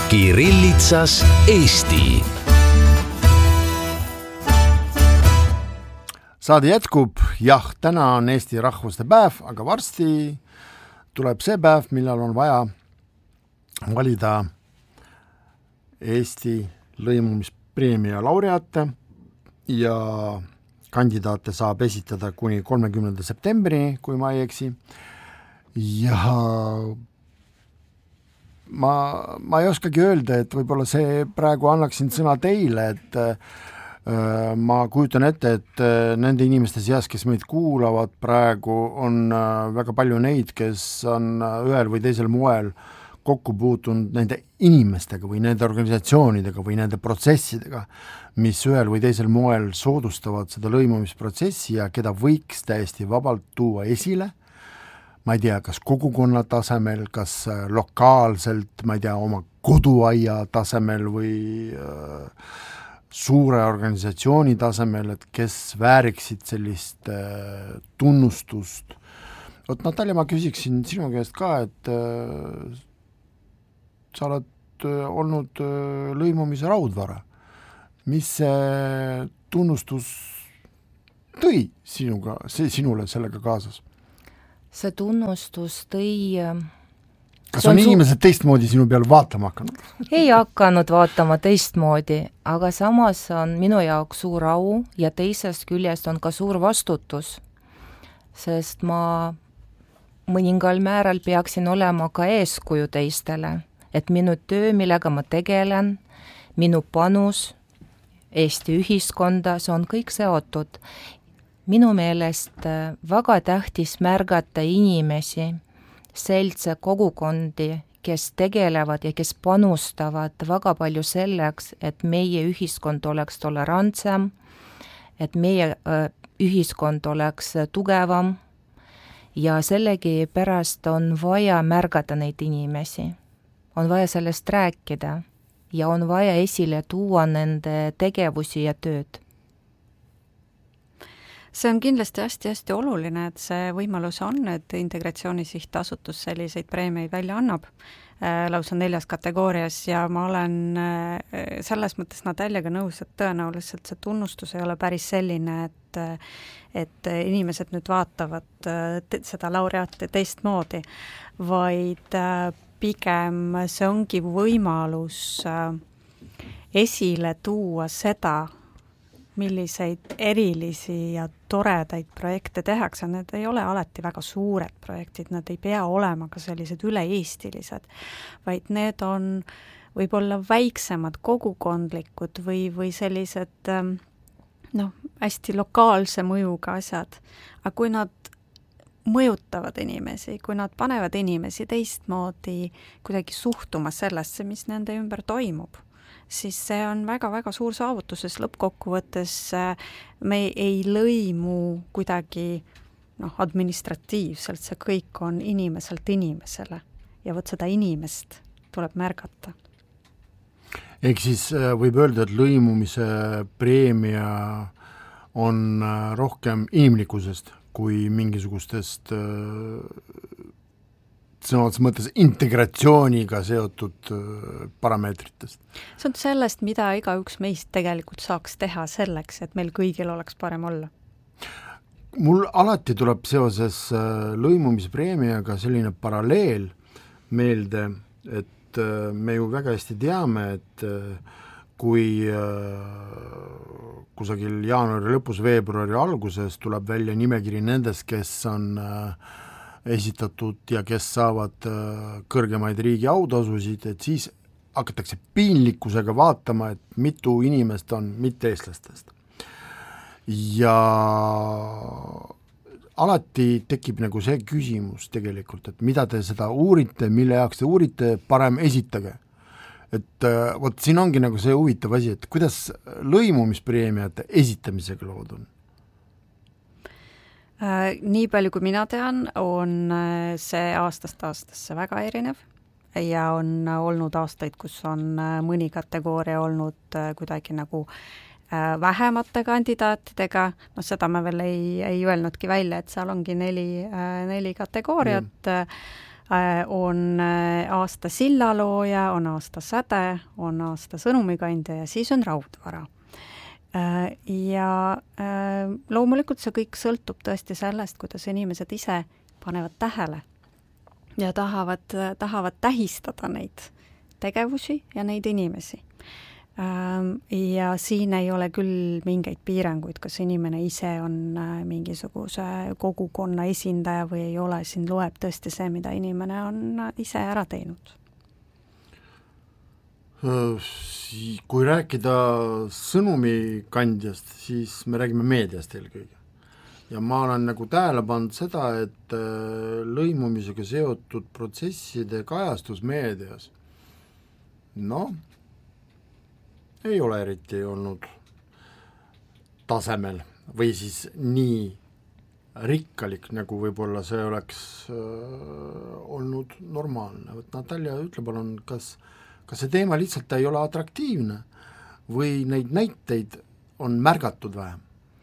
Kirillitsas Eesti. Saade jätkub, täna on Eesti rahvuste päev, aga varsti tuleb see päev, millal on vaja valida Eesti lõimumispreemia laureaate ja kandidaate saab esitada kuni 30. septembrini, kui ma ei eksi. Ja ma ei oskagi öelda, et võib-olla see praegu annaksin sõna teile, et ma kujutan ette, et nende inimeste seas, kes meid kuulavad praegu, on väga palju neid, kes on ühel või teisel moel kokku puutunud nende inimestega või nende organisatsioonidega või nende protsessidega, mis ühel või teisel moel soodustavad seda lõimumisprotsessi ja keda võiks täiesti vabalt tuua esile. Ma ei tea, kas kogukonna tasemel, kas lokaalselt, ma ei tea, oma koduaia tasemel või suure organisatsiooni tasemel, et kes vääriksid sellist tunnustust. Natalja, ma küsiksin sinu käest ka, et sa oled olnud lõimumise raudvara. Mis see tunnustus tõi sinule sellega kaasas? See tunnustus tõi... Kas on inimesed teistmoodi sinu peal vaatama hakanud? Ei hakanud vaatama teistmoodi, aga samas on minu jaoks suur au ja teisest küljest on ka suur vastutus, sest ma mõningal määral peaksin olema ka eeskuju teistele, et minu töö, millega ma tegelen, minu panus Eesti ühiskonda, see on kõik seotud. Minu meelest väga tähtis märgata inimesi, seltse kogukondi, kes tegelevad ja kes panustavad väga palju selleks, et meie ühiskond oleks tolerantsem, et meie ühiskond oleks tugevam ja sellegi pärast on vaja märgata neid inimesi. On vaja sellest rääkida ja on vaja esile tuua nende tegevusi ja tööd. See on kindlasti hästi oluline, et see võimalus on, et Integratsiooni Sihtasutus selliseid preemiaid välja annab lausa 4 kategoorias ja ma olen selles mõttes Nataljaga nõus, et tõenäoliselt see tunnustus ei ole päris selline, et inimesed nüüd vaatavad seda laureaati teistmoodi, vaid pigem see ongi võimalus esile tuua seda, milliseid erilisi ja toredaid projekte tehakse. Need ei ole alati väga suured projektid, nad ei pea olema ka sellised üle-eestilised, vaid need on võib-olla väiksemad, kogukondlikud või sellised hästi lokaalse mõjuga asjad. Aga kui nad mõjutavad inimesi, kui nad panevad inimesi teistmoodi kuidagi suhtuma sellesse, mis nende ümber toimub, siis see on väga-väga suur saavutus, sest lõppkokkuvõttes me ei lõimu kuidagi administratiivselt, see kõik on inimeselt inimesele ja võt seda inimest tuleb märgata. Ehk siis võib öelda, et lõimumise preemia on rohkem inimlikkusest kui mingisugustest sõnades mõttes integratsiooniga seotud parameetritest. See on sellest, mida igaüks meist tegelikult saaks teha selleks, et meil kõigil oleks parem olla. Mul alati tuleb seoses lõimumispreemiaga selline paralleel meelde, et me ju väga hästi teame, et kui kusagil jaanuari lõpus, veebruari alguses tuleb välja nimekiri nendest, kes on esitatud ja kes saavad kõrgemaid riigi autasusid, et siis hakatakse piinlikkusega vaatama, et mitu inimest on mitte-eestlastest. Ja alati tekib nagu see küsimus tegelikult, et mida te seda uurite, mille jaoks te uurite, parem esitage. Et vot siin ongi nagu see huvitav asi, et kuidas lõimumispreemiate esitamisega lood on? Nii palju kui mina tean, on see aastast aastasse väga erinev ja on olnud aastaid, kus on mõni kategooria olnud kuidagi nagu vähemate kandidaatidega, seda me veel ei öelnudki välja, et seal ongi neli kategooriat, on aasta sillalooja, on aasta säde, on aasta sõnumikandja ja siis on raudvara. Ja loomulikult see kõik sõltub tõesti sellest, kuidas inimesed ise panevad tähele ja tahavad tähistada neid tegevusi ja neid inimesi. Ja siin ei ole küll mingeid piiranguid, kas inimene ise on mingisuguse kogukonna esindaja või ei ole, siin loeb tõesti see, mida inimene on ise ära teinud. Kui rääkida sõnumikandjast, siis me räägime meediast eelkõige. Ja ma olen nagu tähele pannud seda, et lõimumisega seotud protsesside kajastus meedias, ei ole eriti olnud tasemel või siis nii rikkalik, nagu võib-olla see oleks olnud normaalne. Natalja, ütle palun, kas see teema lihtsalt ei ole atraktiivne või neid näiteid on märgatud vähem?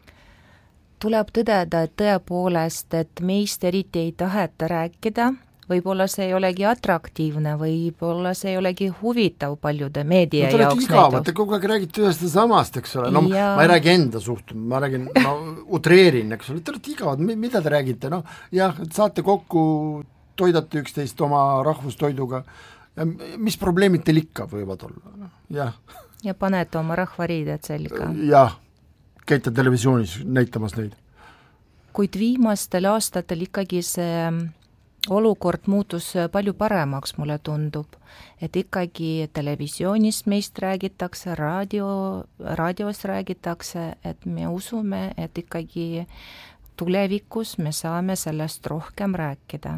Tuleb tõdeda, et tõepoolest, et meist eriti ei taheta rääkida, võib-olla see ei olegi atraktiivne, võib-olla see ei olegi huvitav paljude meedia jaoks. Te olete igavad, te kogu aeg räägite ühest ja samast, eks ole, ma ei räägi enda suhtum, ma räägin, utreerin, eks ole, te olete igavad, mida te räägite, jah, saate kokku, toidate üksteist oma rahvustoiduga, mis probleemid teil ikka võivad olla, jah. Ja panete oma rahvariided selga. Jah, käite televisioonis näitamas neid. Kuid viimastel aastatel ikkagi see olukord muutus palju paremaks, mulle tundub, et ikkagi televisioonis meist räägitakse, raadios räägitakse, et me usume, et ikkagi tulevikus me saame sellest rohkem rääkida.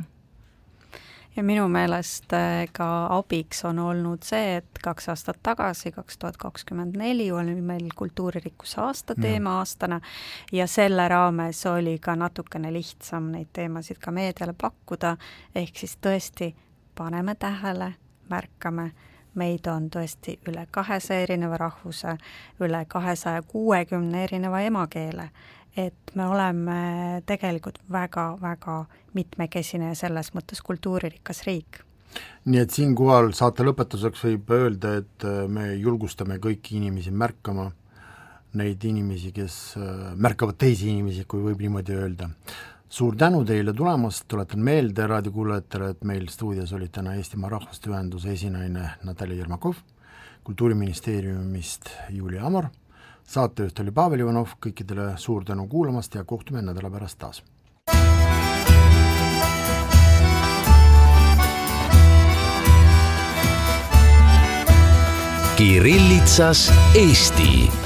Ja minu meelest ka abiks on olnud see, et 2 aastat tagasi, 2024 oli meil kultuuririkkuse aasta teema aastana ja selle raames oli ka natukene lihtsam neid teemasid ka meediale pakkuda, ehk siis tõesti paneme tähele, märkame, meid on tõesti üle 200 erineva rahvuse, üle 260 erineva emakeele, et me oleme tegelikult väga-väga mitmekesine ja selles mõttes kultuuririkas riik. Nii et siinkohal saate lõpetuseks võib öelda, et me julgustame kõiki inimesi märkama, neid inimesi, kes märkavad teisi inimesi, kui võib niimoodi öelda. Suur tänu teile tulemast, tuletan meelde raadiokuulajatele, et meil stuudios oli täna Eestimaa Rahvaste Ühenduse esinaine Natalja Jermakov, Kultuuriministeeriumist Julia Amor, saatejuht oli Pavel Ivanov, kõikidele suur tänu kuulamast ja kohtume nädala pärast taas. Kirillitsas Eesti.